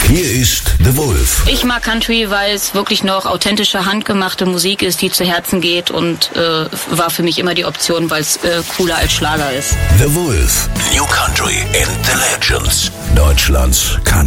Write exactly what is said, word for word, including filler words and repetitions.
Hier ist The Wolf. Ich mag Country, weil es wirklich noch authentische, handgemachte Musik ist, die zu Herzen geht und äh, war für mich immer die Option, weil es äh, cooler als Schlager ist. The Wolf. New Country and the Legends. Deutschlands Country.